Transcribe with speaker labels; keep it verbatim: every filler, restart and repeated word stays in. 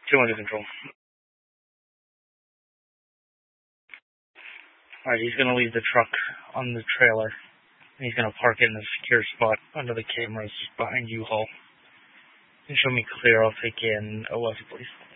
Speaker 1: Two under control. Alright, he's going to leave the truck on the trailer. And he's going to park it in a secure spot under the cameras behind U-Haul. And show me clear, I'll take in O S, please.